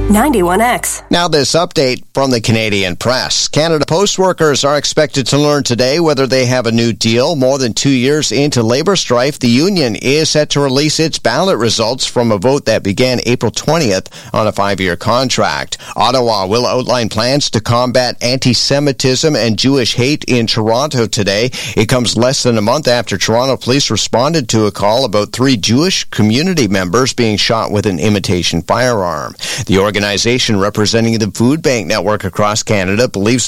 91X. Now this update from the Canadian Press. Canada Post workers are expected to learn today whether they have a new deal. More than 2 years into labor strife, the union is set to release its ballot results from a vote that began April 20th on a 5-year contract. Ottawa will outline plans to combat anti-Semitism and Jewish hate in Toronto today. It comes less than a month after Toronto police responded to a call about 3 Jewish community members being shot with an imitation firearm. The organization representing the food bank network across Canada believes